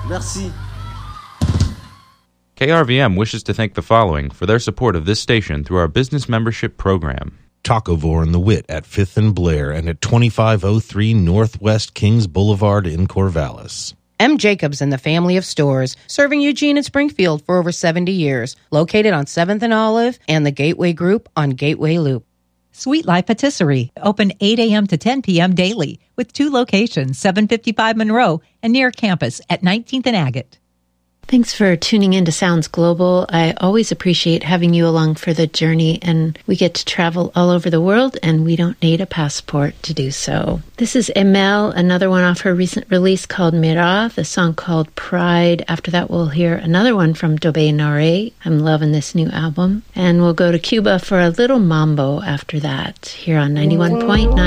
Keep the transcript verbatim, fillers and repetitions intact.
Merci. K R V M wishes to thank the following for their support of this station through our business membership program. Tacovore and the Wit at fifth and Blair and at twenty-five oh three Northwest Kings Boulevard in Corvallis. M. Jacobs and the family of stores, serving Eugene and Springfield for over seventy years, located on seventh and Olive and the Gateway Group on Gateway Loop. Sweet Life Patisserie, open eight a.m. to ten p.m. daily, with two locations, seven fifty-five Monroe and near campus at nineteenth and Agate. Thanks for tuning in to Sounds Global. I always appreciate having you along for the journey, and we get to travel all over the world, and we don't need a passport to do so. This is Emel, another one off her recent release called Mira, the song called Pride. After that, we'll hear another one from Dobe Nare. I'm loving this new album. And we'll go to Cuba for a little mambo after that, here on ninety-one point nine.